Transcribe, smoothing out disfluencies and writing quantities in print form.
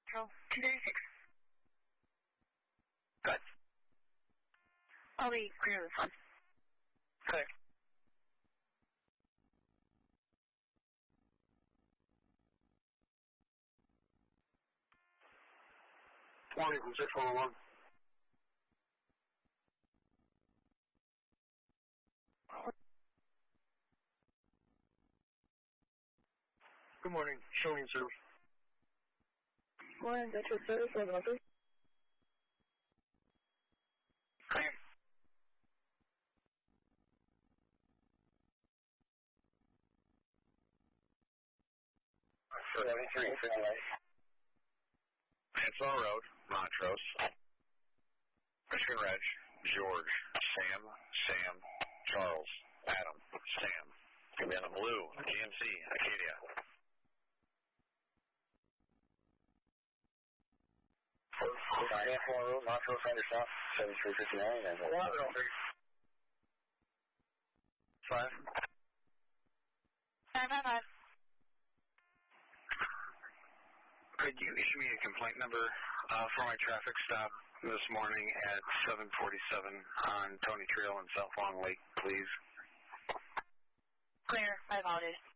Central 236. Good. I'll be clear this one. Clear. Morning from 611. Good morning. Showing service. Morning, Metro Service, 1103. Clear. For 73, Mansell Road, Montrose. Michigan Reg, George, Sam, Charles, Adam, Sam. Cabana Blue, GMC, Acadia. Mansell Road, Montrose, Center South, 7359, and 1103. 5. 555. Could you issue me a complaint number for my traffic stop this morning at 747 on Tony Trail in South Long Lake, please? Clear. My apologies.